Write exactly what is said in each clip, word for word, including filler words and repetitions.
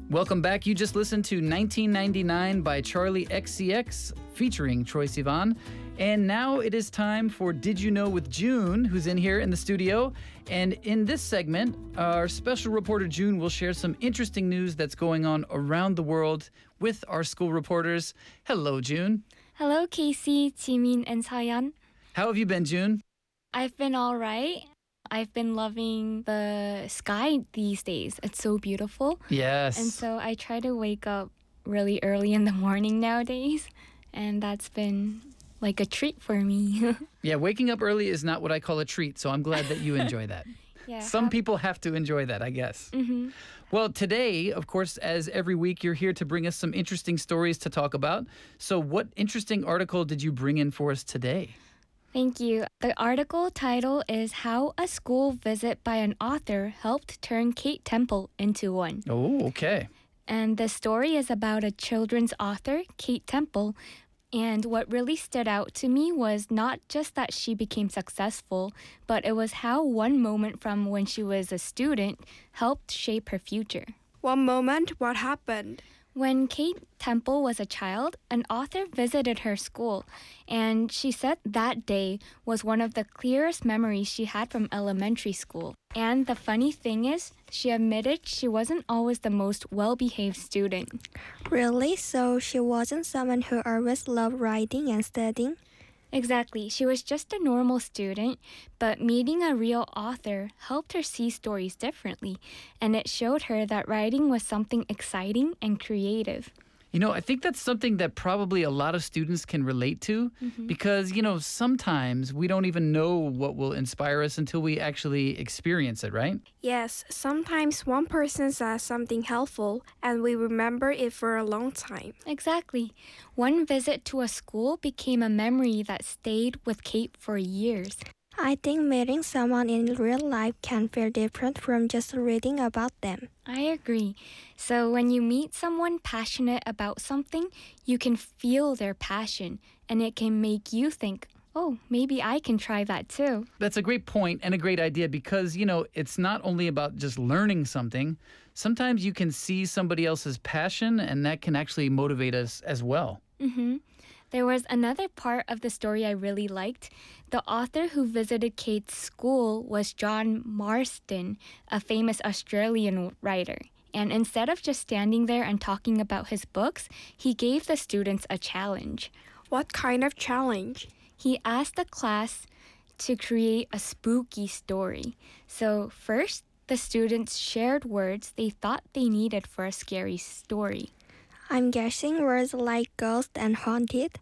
Welcome back. You just listened to nineteen ninety-nine by Charlie X C X featuring Troye Sivan. And now it is time for Did You Know with June, who's in here in the studio. And in this segment, our special reporter June will share some interesting news that's going on around the world with our school reporters. Hello, June. Hello, Casey, Jimin, and Sayan. How have you been, June? I've been all right. I've been loving the sky these days. It's so beautiful. Yes. And so I try to wake up really early in the morning nowadays. And that's been like a treat for me. Yeah, waking up early is not what I call a treat, so I'm glad that you enjoy that. Yeah. Some how- people have to enjoy that, I guess. Mm-hmm. Well, today, of course, as every week, you're here to bring us some interesting stories to talk about. So what interesting article did you bring in for us today? Thank you. The article title is How a School Visit by an Author Helped Turn Kate Temple into One. Oh, okay. And the story is about a children's author, Kate Temple. And what really stood out to me was not just that she became successful, but it was how one moment from when she was a student helped shape her future. One moment, what happened? When Kate Temple was a child, an author visited her school, and she said that day was one of the clearest memories she had from elementary school. And the funny thing is, she admitted she wasn't always the most well-behaved student. Really? So she wasn't someone who always loved writing and studying? Exactly. She was just a normal student, but meeting a real author helped her see stories differently, and it showed her that writing was something exciting and creative. You know, I think that's something that probably a lot of students can relate to Mm-hmm. because, you know, sometimes we don't even know what will inspire us until we actually experience it, right? Yes, sometimes one person says something helpful and we remember it for a long time. Exactly. One visit to a school became a memory that stayed with Kate for years. I think meeting someone in real life can feel different from just reading about them. I agree. So when you meet someone passionate about something, you can feel their passion, and it can make you think, oh, maybe I can try that too. That's a great point and a great idea because, you know, it's not only about just learning something. Sometimes you can see somebody else's passion, and that can actually motivate us as well. Mm-hmm. There was another part of the story I really liked. The author who visited Kate's school was John Marsden, a famous Australian writer. And instead of just standing there and talking about his books, he gave the students a challenge. What kind of challenge? He asked the class to create a spooky story. So first, the students shared words they thought they needed for a scary story. I'm guessing words like ghost and haunted,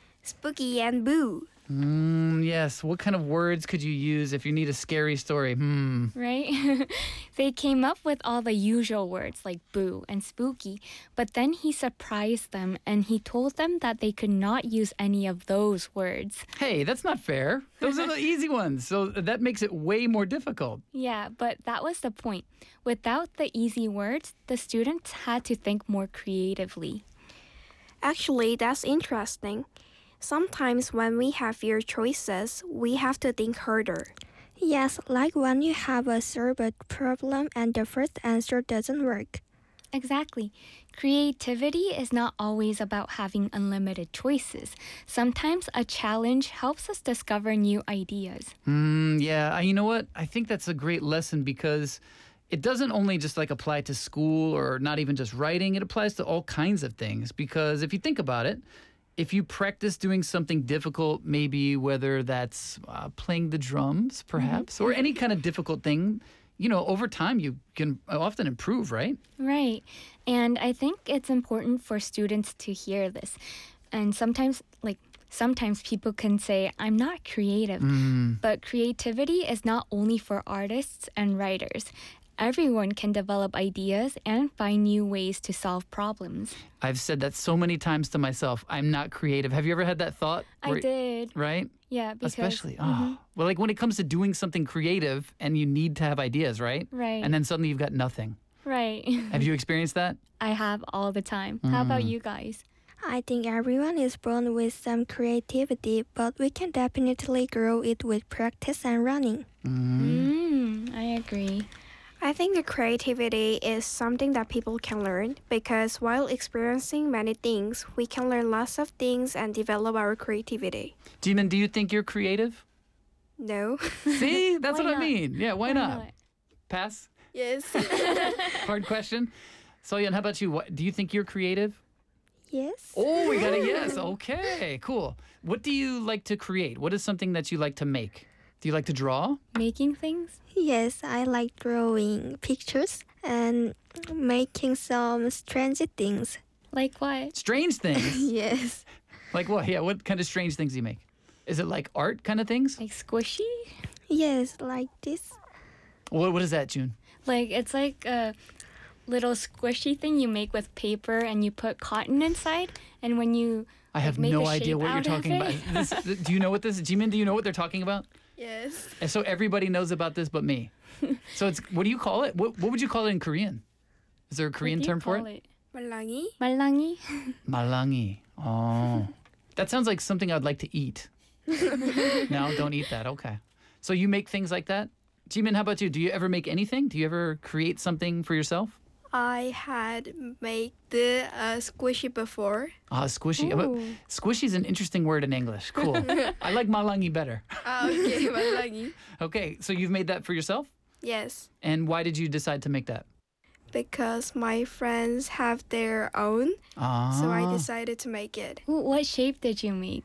spooky and boo. Mm, yes. What kind of words could you use if you need a scary story? Hmm. Right? They came up with all the usual words like boo and spooky, but then he surprised them and he told them that they could not use any of those words. Hey, that's not fair. Those are the easy ones. So that makes it way more difficult. Yeah, but that was the point. Without the easy words, the students had to think more creatively. Actually, that's interesting. Sometimes when we have fewer choices, we have to think harder. Yes, like when you have a solved problem and the first answer doesn't work. Exactly. Creativity is not always about having unlimited choices. Sometimes a challenge helps us discover new ideas. Mm, yeah, I- you know what? I think that's a great lesson because it doesn't only just like apply to school or not even just writing. It applies to all kinds of things because if you think about it, if you practice doing something difficult, maybe whether that's uh, playing the drums, perhaps, or any kind of difficult thing, you know, over time you can often improve, right? Right. And I think it's important for students to hear this. And sometimes, like, sometimes people can say, I'm not creative. Mm. But creativity is not only for artists and writers. Everyone can develop ideas and find new ways to solve problems. I've said that so many times to myself. I'm not creative. Have you ever had that thought? I Where- did. Right? Yeah, because... Especially, oh. Mhm. Well, like when it comes to doing something creative and you need to have ideas, right? Right. And then suddenly you've got nothing. Right. Have you experienced that? I have all the time. How about Mm. you guys? I think everyone is born with some creativity, but we can definitely grow it with practice and running. Mm. Mm, I agree. I think the creativity is something that people can learn because while experiencing many things, we can learn lots of things and develop our creativity. Jimin, do you think you're creative? No. See, that's Why what I not? mean. Yeah, why, Why not? not? Pass? Yes. Hard question. Soyeon, how about you? What, do you think you're creative? Yes. Oh, we got a yes. Okay, cool. What do you like to create? What is something that you like to make? Do you like to draw? Making things? Yes, I like drawing pictures and making some strange things. Like what? Strange things? Yes. Like what? Yeah, what kind of strange things do you make? Is it like art kind of things? Like squishy? Yes, like this. What, what is that, June? Like it's like a little squishy thing you make with paper and you put cotton inside, and when you I have make no a idea shape what you're out of talking about. it. This, do you know what this is? Jimin, do you know what they're talking about? Yes. And so everybody knows about this but me. So it's, what do you call it? What, what would you call it in Korean? Is there a Korean What do you term for call it? Malangi? Malangi? Malangi. Oh. That sounds like something I'd like to eat. No, don't eat that. Okay. So you make things like that? Jimin, how about you? Do you ever make anything? Do you ever create something for yourself? I had made the uh, squishy before. Ah, squishy. But Ooh. squishy is an interesting word in English. Cool. I like malangi better. Ah, okay, malangi. Okay, so you've made that for yourself? Yes, And why did you decide to make that? because my friends have their own, Ah. so I decided to make it. Ooh, what shape did you make?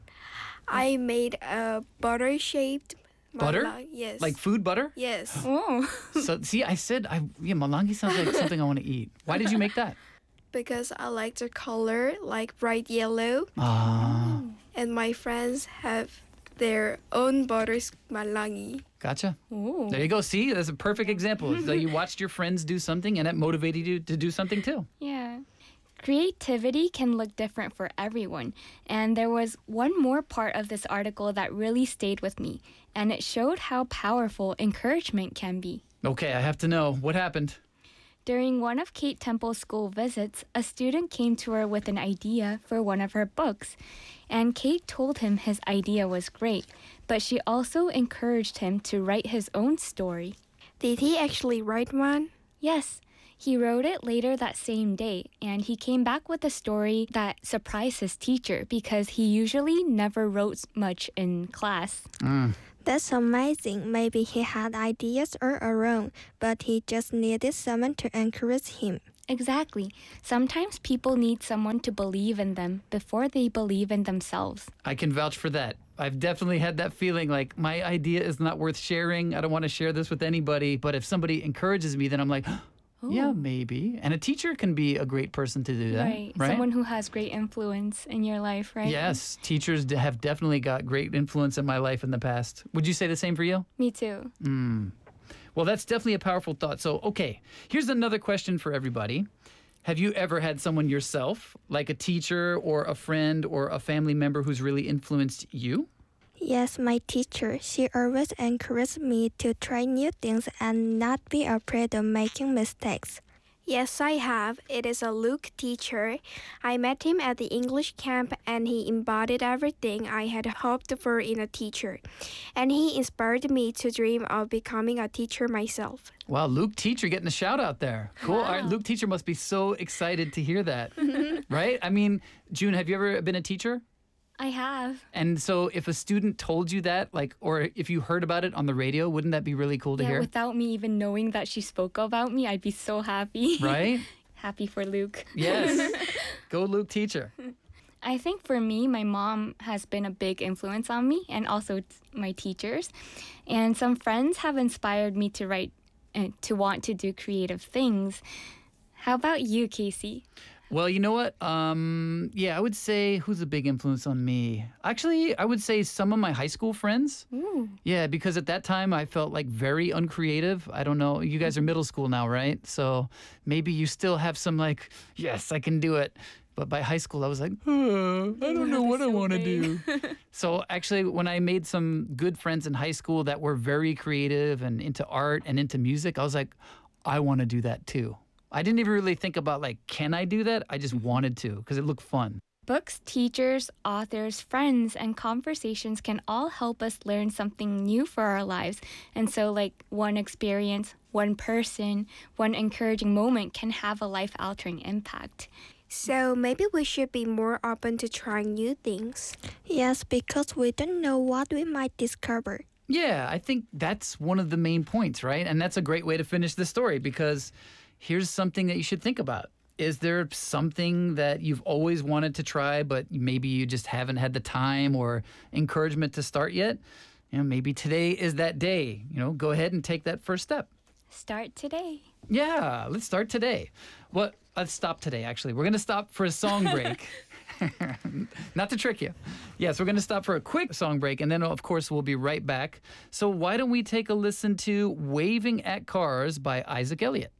I made a butter-shaped Butter? malang- Yes. Like food butter? Yes, Oh. So see, I said, I yeah, malangi sounds like something I want to eat. Why did you make that? because I like the color, like bright yellow, Ah, and my friends have their own butter malangi. gotcha. Ooh. There you go. See, that's a perfect example. So you watched your friends do something, and it motivated you to do something too. Yeah. Creativity can look different for everyone. And there was one more part of this article that really stayed with me, and it showed how powerful encouragement can be. Okay, I have to know what happened. During one of Kate Temple's school visits, a student came to her with an idea for one of her books. And Kate told him his idea was great, but she also encouraged him to write his own story. Did he actually write one? Yes, he wrote it later that same day, and he came back with a story that surprised his teacher because he usually never wrote much in class. Mm. That's amazing. Maybe he had ideas all around, but he just needed someone to encourage him. Exactly. Sometimes people need someone to believe in them before they believe in themselves. I can vouch for that. I've definitely had that feeling like my idea is not worth sharing. I don't want to share this with anybody. But if somebody encourages me, then I'm like, yeah, maybe. And a teacher can be a great person to do that. Right. Someone who has great influence in your life, right? Yes, teachers d- have definitely got great influence in my life in the past. Would you say the same for you? Me too. Mm. Well, that's definitely a powerful thought. So, okay, here's another question for everybody. Have you ever had someone yourself, like a teacher or a friend or a family member who's really influenced you? Yes, my teacher. She always encouraged me to try new things and not be afraid of making mistakes. Yes, I have. It is a Luke teacher. I met him at the English camp and he embodied everything I had hoped for in a teacher. And he inspired me to dream of becoming a teacher myself. Wow, Luke Teacher getting a shout out there. Cool. All right, Luke Teacher must be so excited to hear that, right? I mean, June, have you ever been a teacher? I have. And so if a student told you that, like, or if you heard about it on the radio, wouldn't that be really cool to Yeah, hear? without me even knowing that she spoke about me, I'd be so happy. Right? Happy for Luke. Yes. Go Luke Teacher. I think for me, my mom has been a big influence on me and also t- my teachers. And some friends have inspired me to write and to want to do creative things. How about you, Casey? Well, you know what? Um, yeah, I would say who's a big influence on me? Actually, I would say some of my high school friends. Ooh. Yeah, because at that time I felt like very uncreative. I don't know. You guys are middle school now, right? So maybe you still have some like, yes, I can do it. But by high school, I was like, oh, I don't know what I want to do. So actually, when I made some good friends in high school that were very creative and into art and into music, I was like, I want to do that too. I didn't even really think about like, can I do that? I just wanted to because it looked fun. Books, teachers, authors, friends, and conversations can all help us learn something new for our lives. And so, like, one experience one person, one encouraging moment can have a life-altering impact. So maybe we should be more open to trying new things. Yes, because we don't know what we might discover. Yeah, I think that's one of the main points, right? And that's a great way to finish the story, because here's something that you should think about. Is there something that you've always wanted to try, but maybe you just haven't had the time or encouragement to start yet? You know, maybe today is that day. You know, go ahead and take that first step. Start today. Yeah, let's start today. Well, let's stop today, actually. We're going to stop for a song break. Not to trick you. Yes, we're going to stop for a quick song break, and then, of course, we'll be right back. So why don't we take a listen to Waving at Cars by Isaac Elliott?